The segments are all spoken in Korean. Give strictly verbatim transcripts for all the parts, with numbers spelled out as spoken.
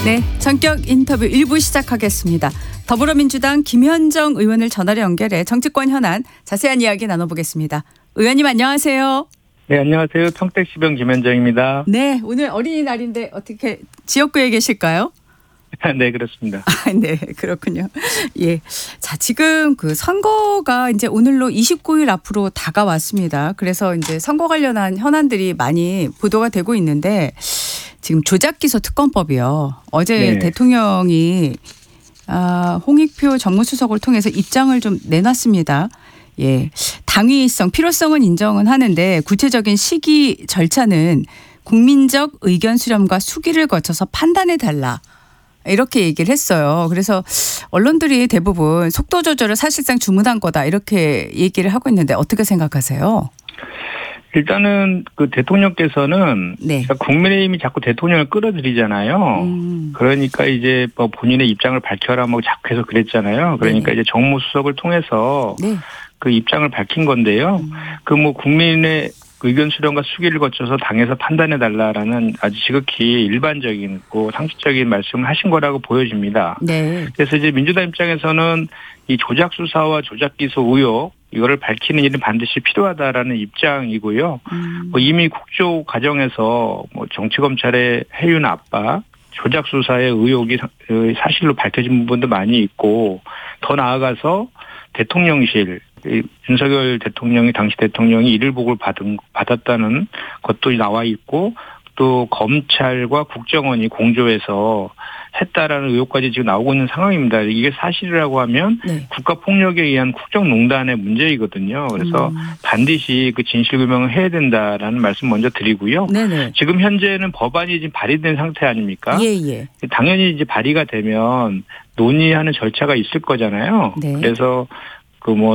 네, 전격 인터뷰 일 부 시작하겠습니다. 더불어민주당 김현정 의원을 전화로 연결해 정치권 현안 자세한 이야기 나눠보겠습니다. 의원님 안녕하세요. 네, 안녕하세요. 평택시병 김현정입니다. 네, 오늘 어린이날인데 어떻게 지역구에 계실까요? 네, 그렇습니다. 아, 네, 그렇군요. 예. 자, 지금 그 선거가 이제 오늘로 이십구 일 앞으로 다가왔습니다. 그래서 이제 선거 관련한 현안들이 많이 보도가 되고 있는데 지금 조작기소 특검법이요. 어제 네. 대통령이 아, 홍익표 정무수석을 통해서 입장을 좀 내놨습니다. 예. 당위성, 필요성은 인정은 하는데 구체적인 시기 절차는 국민적 의견 수렴과 수기를 거쳐서 판단해 달라. 이렇게 얘기를 했어요. 그래서 언론들이 대부분 속도 조절을 사실상 주문한 거다 이렇게 얘기를 하고 있는데 어떻게 생각하세요? 일단은 그 대통령께서는 네. 국민의힘이 자꾸 대통령을 끌어들이잖아요. 음. 그러니까 이제 뭐 본인의 입장을 밝혀라 뭐 자꾸 해서 그랬잖아요. 그러니까 네네. 이제 정무수석을 통해서 네. 그 입장을 밝힌 건데요. 음. 그 뭐 국민의 의견 수렴과 수기를 거쳐서 당에서 판단해 달라라는 아주 지극히 일반적인 고 상식적인 말씀을 하신 거라고 보여집니다. 네. 그래서 이제 민주당 입장에서는 이 조작 수사와 조작 기소 의혹 이거를 밝히는 일은 반드시 필요하다라는 입장이고요. 음. 뭐 이미 국조 과정에서 뭐 정치 검찰의 해윤 압박, 조작 수사의 의혹이 사실로 밝혀진 부분도 많이 있고 더 나아가서 대통령실 윤석열 대통령이 당시 대통령이 이를 보고를 받은 받았다는 것도 나와 있고 또 검찰과 국정원이 공조해서 했다라는 의혹까지 지금 나오고 있는 상황입니다. 이게 사실이라고 하면 네. 국가폭력에 의한 국정농단의 문제이거든요. 그래서 음. 반드시 그 진실규명을 해야 된다라는 말씀 먼저 드리고요. 네네. 지금 현재는 법안이 지금 발의된 상태 아닙니까? 예예. 당연히 이제 발의가 되면 논의하는 절차가 있을 거잖아요. 네. 그래서 그 뭐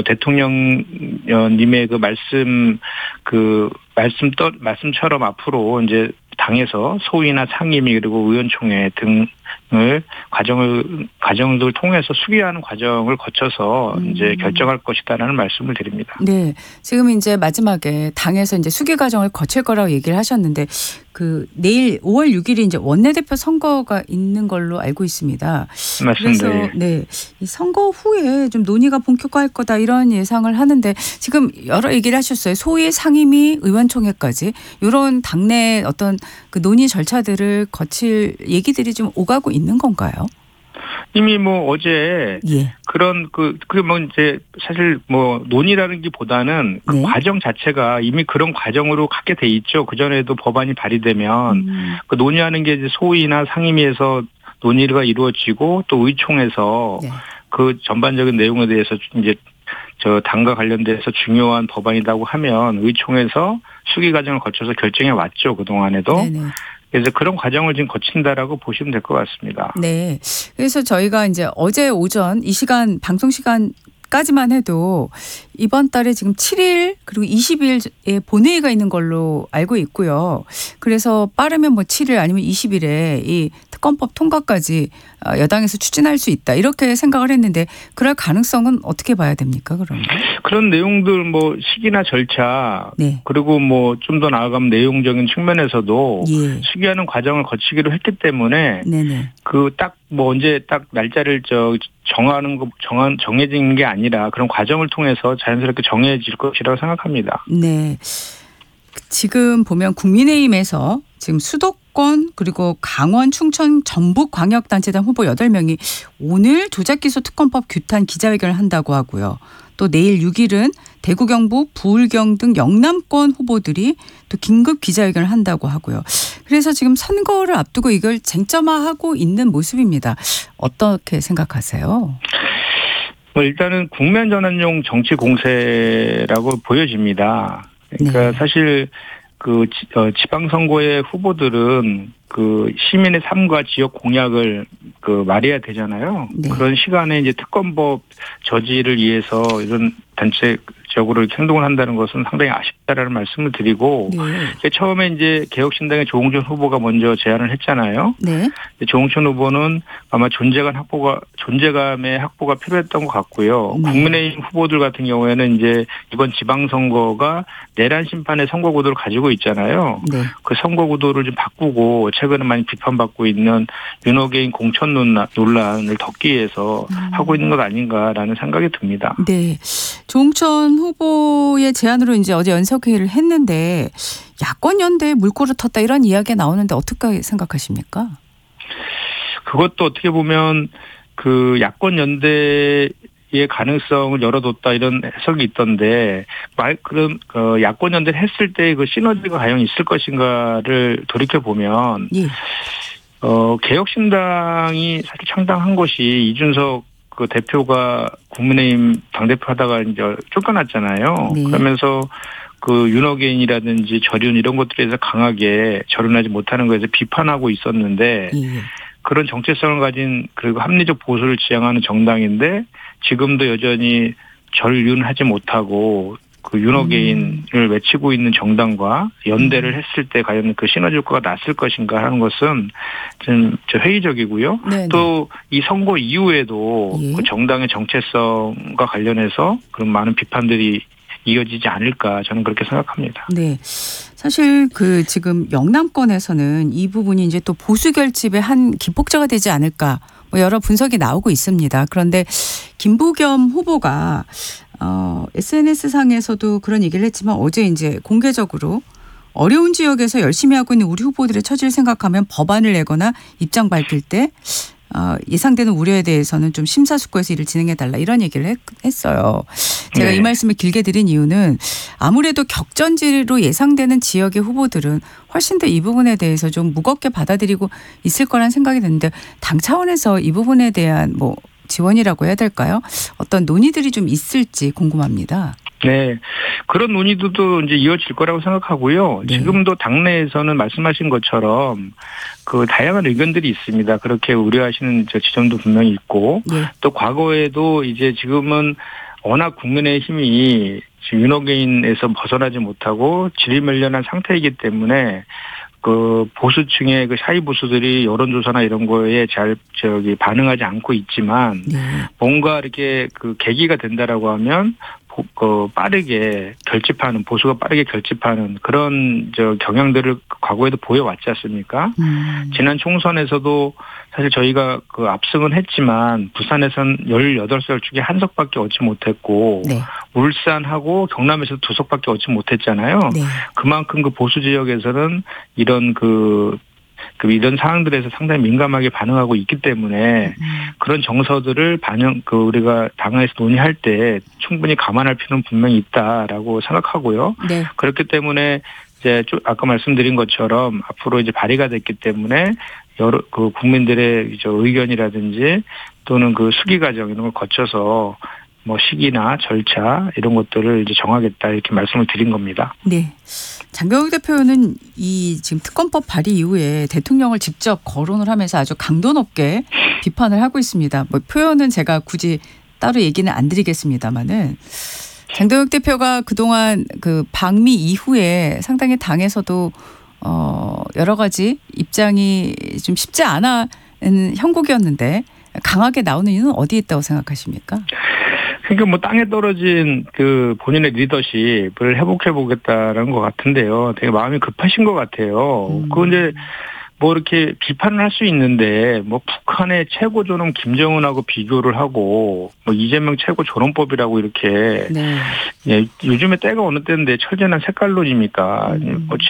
대통령님의 그 말씀 그 말씀 떠 말씀처럼 앞으로 이제 당에서 소위나 상임위 그리고 의원총회 등을 과정을 과정을 통해서 수기하는 과정을 거쳐서 음. 이제 결정할 것이다라는 말씀을 드립니다. 네. 지금 이제 마지막에 당에서 이제 수기 과정을 거칠 거라고 얘기를 하셨는데 그 내일 오월 육일이 이제 원내대표 선거가 있는 걸로 알고 있습니다. 맞습니다. 그래서 네. 이 선거 후에 좀 논의가 본격화할 거다 이런 예상을 하는데 지금 여러 얘기를 하셨어요. 소위 상임위 의원총회까지 이런 당내 어떤 그 논의 절차들을 거칠 얘기들이 좀 오가고 있는 건가요? 이미 뭐 어제 예. 그런 그 그 뭐 이제 사실 뭐 논의라는 게보다는 그 네. 과정 자체가 이미 그런 과정으로 갖게 돼 있죠. 그 전에도 법안이 발의되면 음. 그 논의하는 게 이제 소위나 상임위에서 논의가 이루어지고 또 의총에서 네. 그 전반적인 내용에 대해서 이제 저 당과 관련돼서 중요한 법안이라고 하면 의총에서 수기 과정을 거쳐서 결정해 왔죠. 그 동안에도. 네네. 그래서 그런 과정을 지금 거친다라고 보시면 될 것 같습니다. 네. 그래서 저희가 이제 어제 오전 이 시간 방송 시간까지만 해도 이번 달에 지금 칠 일 그리고 이십 일에 본회의가 있는 걸로 알고 있고요. 그래서 빠르면 뭐 칠 일 아니면 이십 일에 이 특검법 통과까지 여당에서 추진할 수 있다. 이렇게 생각을 했는데 그럴 가능성은 어떻게 봐야 됩니까, 그러면? 그런 내용들 뭐 시기나 절차 네. 그리고 뭐 좀 더 나아가면 내용적인 측면에서도 예. 수기하는 과정을 거치기로 했기 때문에 네네. 그 딱 뭐 언제 딱 날짜를 저 정하는 거 정한 정해진 게 아니라 그런 과정을 통해서 자연스럽게 정해질 것이라고 생각합니다. 네. 지금 보면 국민의힘에서 지금 수도권 그리고 강원, 충청, 전북 광역단체장 후보 여덟 명이 오늘 조작기소 특검법 규탄 기자회견을 한다고 하고요. 또 내일 육 일은 대구, 경북, 부울경 등 영남권 후보들이 또 긴급 기자회견을 한다고 하고요. 그래서 지금 선거를 앞두고 이걸 쟁점화하고 있는 모습입니다. 어떻게 생각하세요? 뭐 일단은 국면 전환용 정치 공세라고 보여집니다. 그러니까 네. 사실 그 지방선거의 후보들은 그 시민의 삶과 지역 공약을 그 말해야 되잖아요. 네. 그런 시간에 이제 특검법 저지를 위해서 이런 단체 적으로 이렇게 행동을 한다는 것은 상당히 아쉽다라는 말씀을 드리고 네. 처음에 이제 개혁신당의 조홍천 후보가 먼저 제안을 했잖아요. 네. 조홍천 후보는 아마 존재감 확보가 존재감의 확보가 필요했던 것 같고요. 네. 국민의힘 후보들 같은 경우에는 이제 이번 지방선거가 내란 심판의 선거 구도를 가지고 있잖아요. 네. 그 선거 구도를 좀 바꾸고 최근에 많이 비판받고 있는 윤호개인 공천 논란, 논란을 덮기 위해서 음. 하고 있는 것 아닌가라는 생각이 듭니다. 네. 조홍천 후보의 제안으로 이제 어제 연석회의를 했는데 야권 연대에 물꼬를 텄다 이런 이야기가 나오는데 어떻게 생각하십니까? 그것도 어떻게 보면 그 야권 연대의 가능성을 열어뒀다 이런 해석이 있던데 말 그럼 그 야권 연대를 했을 때 그 시너지가 과연 있을 것인가를 돌이켜 보면 예. 어 개혁신당이 사실 창당한 것이 이준석 그 대표가 국민의힘 당대표 하다가 이제 쫓겨났잖아요. 네. 그러면서 그 윤호개인이라든지 절윤 이런 것들에 대해서 강하게 절윤하지 못하는 것에 대해서 비판하고 있었는데 예. 그런 정체성을 가진 그리고 합리적 보수를 지향하는 정당인데 지금도 여전히 절윤하지 못하고 그 윤호개인을 음. 외치고 있는 정당과 연대를 음. 했을 때 과연 그 시너지 효과가 났을 것인가 하는 것은 좀 회의적이고요. 또 이 선거 이후에도 예. 그 정당의 정체성과 관련해서 그런 많은 비판들이 이어지지 않을까 저는 그렇게 생각합니다. 네. 사실 그 지금 영남권에서는 이 부분이 이제 또 보수 결집의 한 기폭제가 되지 않을까 뭐 여러 분석이 나오고 있습니다. 그런데 김부겸 후보가 어, 에스엔에스 상에서도 그런 얘기를 했지만 어제 이제 공개적으로 어려운 지역에서 열심히 하고 있는 우리 후보들의 처지를 생각하면 법안을 내거나 입장 밝힐 때 어, 예상되는 우려에 대해서는 좀 심사숙고해서 일을 진행해달라 이런 얘기를 했, 했어요. 제가 네. 이 말씀을 길게 드린 이유는 아무래도 격전지로 예상되는 지역의 후보들은 훨씬 더 이 부분에 대해서 좀 무겁게 받아들이고 있을 거란 생각이 드는데 당 차원에서 이 부분에 대한 뭐 지원이라고 해야 될까요? 어떤 논의들이 좀 있을지 궁금합니다. 네. 그런 논의도 이제 이어질 거라고 생각하고요. 네. 지금도 당내에서는 말씀하신 것처럼 그 다양한 의견들이 있습니다. 그렇게 우려하시는 저 지점도 분명히 있고 네. 또 과거에도 이제 지금은 워낙 국민의힘이 지금 윤호개인에서 벗어나지 못하고 지리멸렬한 상태이기 때문에 그 보수층의 그 사이 보수들이 여론조사나 이런 거에 잘 저기 반응하지 않고 있지만 네. 뭔가 이렇게 그 계기가 된다라고 하면 그 빠르게 결집하는 보수가 빠르게 결집하는 그런 저 경향들을 과거에도 보여왔지 않습니까? 음. 지난 총선에서도 사실 저희가 그 압승은 했지만 부산에선 열여덟 석 중에 한 석밖에 얻지 못했고 네. 울산하고 경남에서도 두 석밖에 얻지 못했잖아요. 네. 그만큼 그 보수 지역에서는 이런 그 그 이런 사항들에서 상당히 민감하게 반응하고 있기 때문에 음. 그런 정서들을 반영 그 우리가 당에서 논의할 때 충분히 감안할 필요는 분명히 있다라고 생각하고요. 네. 그렇기 때문에 이제 좀 아까 말씀드린 것처럼 앞으로 이제 발의가 됐기 때문에 여러 그 국민들의 저 의견이라든지 또는 그 수기 과정 이런 걸 거쳐서 뭐 시기나 절차 이런 것들을 이제 정하겠다 이렇게 말씀을 드린 겁니다. 네. 장경욱 대표는 이 지금 특검법 발의 이후에 대통령을 직접 거론을 하면서 아주 강도 높게 비판을 하고 있습니다. 뭐 표현은 제가 굳이 따로 얘기는 안 드리겠습니다만은 장경욱 대표가 그동안 그 방미 이후에 상당히 당에서도 어 여러 가지 입장이 좀 쉽지 않은 형국이었는데 강하게 나오는 이유는 어디에 있다고 생각하십니까? 그러니까 뭐 땅에 떨어진 그 본인의 리더십을 회복해 보겠다라는 것 같은데요. 되게 마음이 급하신 것 같아요. 음. 그 이제 뭐 이렇게 비판을 할 수 있는데 뭐 북한의 최고 존엄 김정은하고 비교를 하고 뭐 이재명 최고 존엄법이라고 이렇게 네. 예, 요즘에 때가 어느 때인데 철저한 색깔론입니까? 음. 뭐